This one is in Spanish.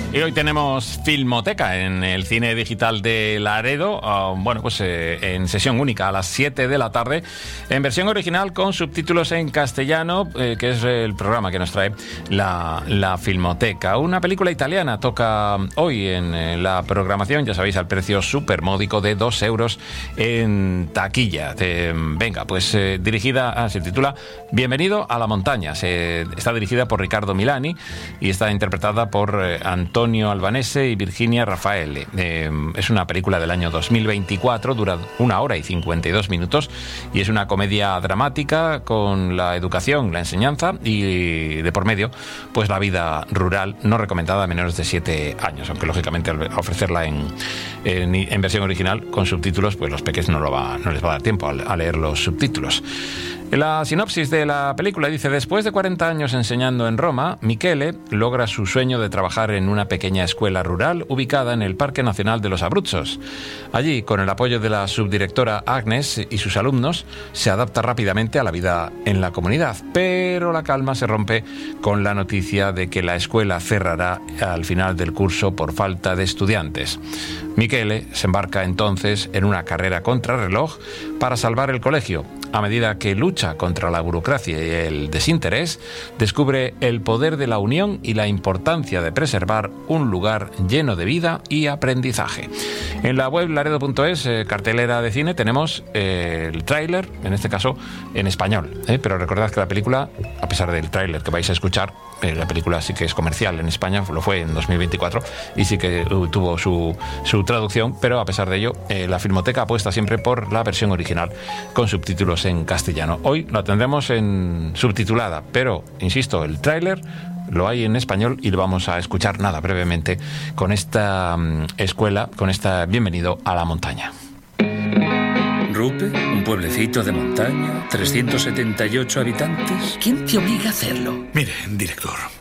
Y hoy tenemos Filmoteca en el cine digital de Laredo, en sesión única a las 7 de la tarde, en versión original con subtítulos en castellano, que es el programa que nos trae la Filmoteca. Una película italiana toca hoy en la programación, ya sabéis, al precio súper módico de 2 euros en taquilla. Se titula Bienvenido a la montaña. Está dirigida por Riccardo Milani y está interpretada por Antonio Albanese y Virginia Raffaele. Es una película del año 2024, dura 1 hora y 52 minutos y es una comedia dramática con la educación, la enseñanza y de por medio, pues la vida rural no recomendada a menores de 7 años, aunque lógicamente al ofrecerla en versión original con subtítulos, pues los peques no les va a dar tiempo a leer los subtítulos. La sinopsis de la película dice: después de 40 años enseñando en Roma, Michele logra su sueño de trabajar en una pequeña escuela rural ubicada en el Parque Nacional de los Abruzos. Allí, con el apoyo de la subdirectora Agnes y sus alumnos, se adapta rápidamente a la vida en la comunidad, pero la calma se rompe con la noticia de que la escuela cerrará al final del curso por falta de estudiantes. Michele se embarca entonces en una carrera contrarreloj para salvar el colegio. A medida que lucha contra la burocracia y el desinterés, descubre el poder de la unión y la importancia de preservar un lugar lleno de vida y aprendizaje. En la web laredo.es, cartelera de cine, tenemos el tráiler, en este caso en español, pero recordad que la película, a pesar del tráiler que vais a escuchar, la película sí que es comercial en España, lo fue en 2024 y sí que tuvo su traducción, pero a pesar de ello, la Filmoteca apuesta siempre por la versión original con subtítulos en castellano. Hoy la tendremos en subtitulada, pero insisto, el tráiler lo hay en español y lo vamos a escuchar brevemente con esta escuela, con esta Bienvenido a la montaña. Rupe, un pueblecito de montaña, 378 habitantes. ¿Quién te obliga a hacerlo? Mire, director,